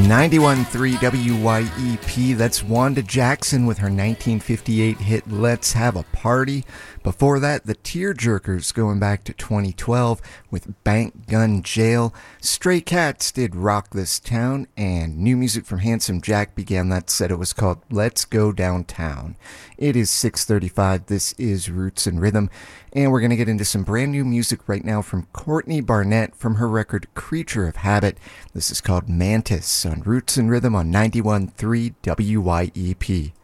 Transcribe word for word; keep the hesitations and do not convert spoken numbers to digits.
ninety-one point three W Y E P, that's Wanda Jackson with her nineteen fifty-eight hit Let's Have a Party. Before that, the Tearjerkers going back to twenty twelve with Bank Gun Jail. Stray Cats did Rock This Town, and new music from Handsome Jack began that set. It was called Let's Go Downtown. It is six thirty-five. This is Roots and Rhythm, and we're going to get into some brand new music right now from Courtney Barnett from her record Creature of Habit. This is called Mantis on Roots and Rhythm on ninety-one point three W Y E P.